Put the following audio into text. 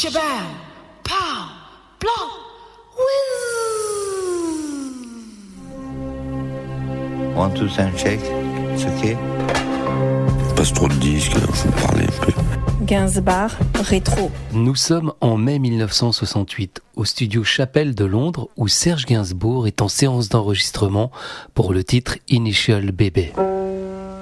shabam, pow, blah, whiz. 1, 2, 3, check. It's okay. Passe trop de disques, faut parler un peu. Gainsbourg rétro. Nous sommes en mai 1968 au studio Chapelle de Londres où Serge Gainsbourg est en séance d'enregistrement pour le titre Initial Bébé.